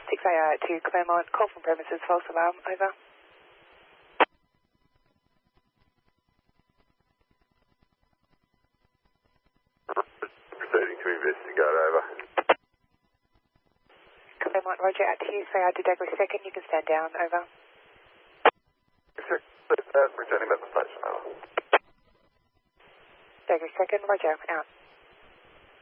6AR to Claremont, call from premises, false alarm, over. Proceeding to investigate, over. Claremont, roger, out to you, AR to Daggery 2nd, you can stand down, over. Returning back to the station, over. Daggery 2nd, roger, out.